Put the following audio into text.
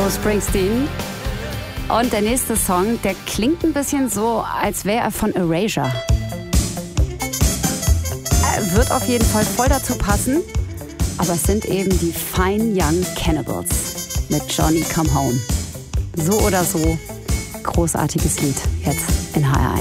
Bruce Springsteen. Und der nächste Song, der klingt ein bisschen so, als wäre er von Erasure. Wird auf jeden Fall voll dazu passen. Aber es sind eben die Fine Young Cannibals mit Johnny Come Home. So oder so, großartiges Lied jetzt in HR1.